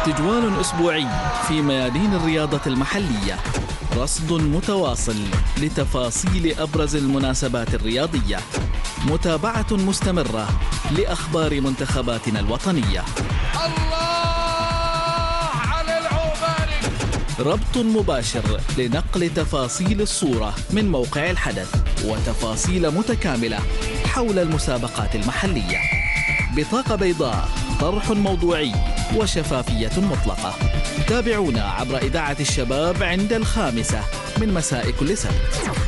تجوال أسبوعي في ميادين الرياضة المحلية، رصد متواصل لتفاصيل أبرز المناسبات الرياضية، متابعة مستمرة لأخبار منتخباتنا الوطنية. الله على العوباني. ربط مباشر لنقل تفاصيل الصورة من موقع الحدث وتفاصيل متكاملة حول المسابقات المحلية. بطاقة بيضاء، طرح موضوعي وشفافية مطلقة. تابعونا عبر إذاعة الشباب عند 5 من مساء كل سبت.